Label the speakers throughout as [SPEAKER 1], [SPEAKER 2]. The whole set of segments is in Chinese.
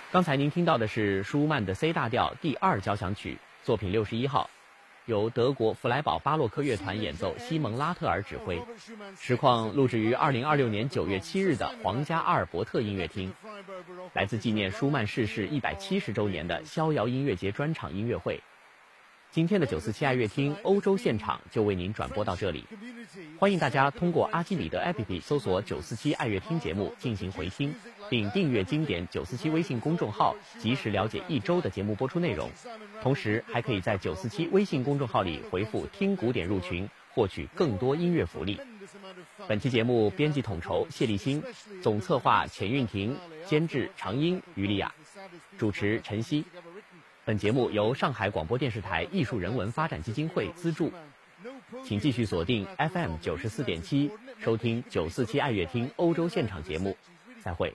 [SPEAKER 1] 刚才您听到的是舒曼的 C 大调第2交响曲，作品61号，由德国弗莱堡巴洛克乐团演奏，西蒙拉特尔指挥。实况录制于2026年9月7日的皇家阿尔伯特音乐厅，来自纪念舒曼逝世170周年的逍遥音乐节专场音乐会。今天的947爱乐厅欧洲现场就为您转播到这里，欢迎大家通过阿基米德 APP 搜索947爱乐厅节目进行回听，并订阅经典947微信公众号，及时了解一周的节目播出内容。同时还可以在947微信公众号里回复听古典入群，获取更多音乐福利。本期节目编辑统筹谢立新，总策划钱运婷，监制常英、于丽亚，主持陈曦。本节目由上海广播电视台艺术人文发展基金会资助，请继续锁定 FM 94.7，收听947爱乐厅欧洲现场节目。再会。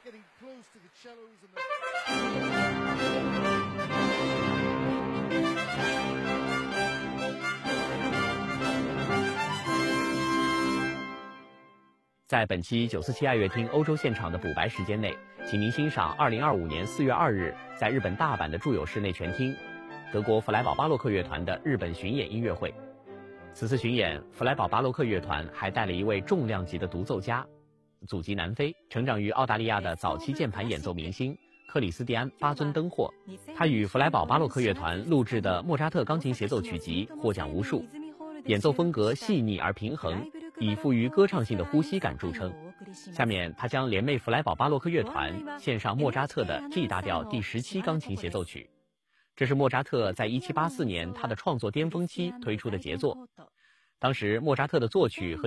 [SPEAKER 1] 在本期947爱乐厅欧洲现场的补白时间内，请您欣赏2025年4月2日在日本大阪的住友室内全厅，德国弗莱堡巴洛克乐团的日本巡演音乐会。此次巡演，弗莱堡巴洛克乐团还带了一位重量级的独奏家，祖籍南非，成长于澳大利亚的早期键盘演奏明星克里斯蒂安·巴尊登霍。他与弗莱堡巴洛克乐团录制的莫扎特钢琴协奏曲集获奖无数，演奏风格细腻而平衡，以富于歌唱性的呼吸感著称。下面他将联袂弗莱堡巴洛克乐团献上莫扎特的 G 大调第17钢琴协奏曲，这是莫扎特在1784年他的创作巅峰期推出的杰作。当时莫扎特的作曲和